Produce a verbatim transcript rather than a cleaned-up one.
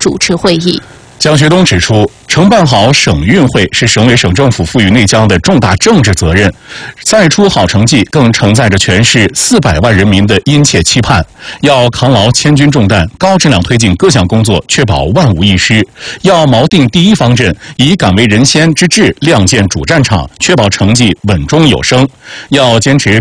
主持会议。 蒋学东指出，承办好省运会是省委省政府赋予内江的重大政治责任，再出好成绩更承载着全市四百万人民的殷切期盼。要扛牢千钧重担，高质量推进各项工作，确保万无一失。要锚定第一方阵，以敢为人先之志亮剑主战场，确保成绩稳中有升。要坚持